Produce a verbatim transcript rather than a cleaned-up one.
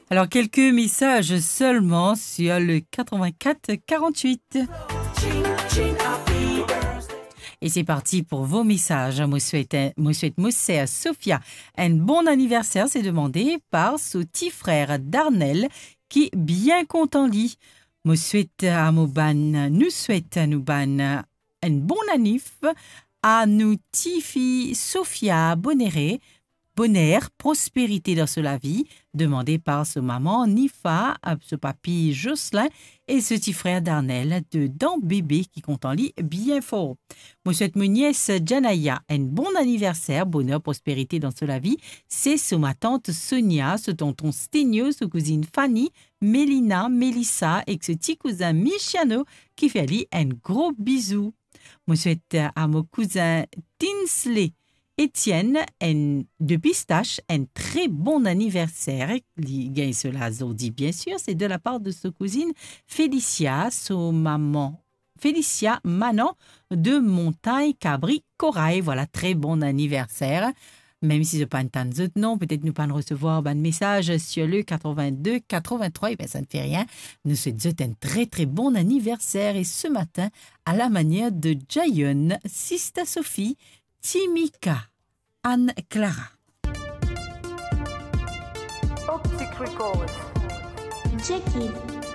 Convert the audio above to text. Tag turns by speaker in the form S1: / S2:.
S1: Alors, quelques messages seulement sur le quatre-vingt-quatre quarante-huit. Et c'est parti pour vos messages. Moi souhaite, moi souhaite Moussé à Sophia un bon anniversaire. C'est demandé par son petit frère Darnell qui est bien content lit. Moi souhaite à Mouban, nous souhaite à Nouban un bon anniv à nous Tifi Sophia Bonéré. Bonheur, prospérité dans la vie, demandé par ce maman Nifa, ce papy Jocelyn et ce petit frère Darnell de Dans Bébé qui compte en lit bien fort. Moi souhaite mon nièce Janaya un bon anniversaire, bonheur, prospérité dans la vie. C'est ce ma tante Sonia, ce tonton Sténio, ce cousine Fanny, Mélina, Mélissa et ce petit cousin Michiano qui fait lui un gros bisou. Moi souhaite à mon cousin Tinsley Étienne un, de Pistache, un très bon anniversaire. Il gagne cela, dit bien sûr, c'est de la part de sa cousine Félicia, son maman. Félicia Manon de Montagne Cabri Corail. Voilà, très bon anniversaire. Même si ce n'est pas un temps de non, peut-être nous pas recevoir un message sur le quatre-vingt-deux quatre-vingt-trois, et bien ça ne fait rien. Nous souhaitons un très très bon anniversaire et ce matin, à la manière de Jayon, Sista Sophie, Timika, Anne-Clara.
S2: Optic Records.
S3: Jackie.